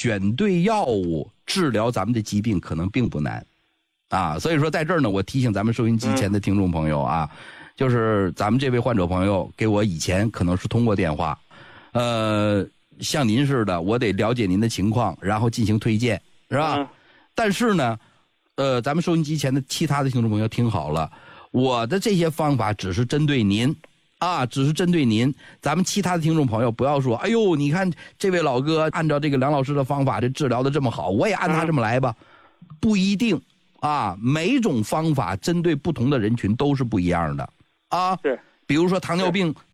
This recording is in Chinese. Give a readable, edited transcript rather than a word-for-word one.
选对药物治疗咱们的疾病可能并不难啊。所以说在这儿呢，我提醒咱们收音机前的听众朋友啊，就是咱们这位患者朋友给我以前可能是通过电话，像您似的，我得了解您的情况，然后进行推荐，是吧？但是呢，咱们收音机前的其他的听众朋友听好了，我的这些方法只是针对您啊，只是针对您。咱们其他的听众朋友不要说，哎呦，你看这位老哥按照这个梁老师的方法，这治疗的这么好，我也按他这么来吧，不一定啊。每种方法针对不同的人群都是不一样的啊。 是。 比如说糖尿病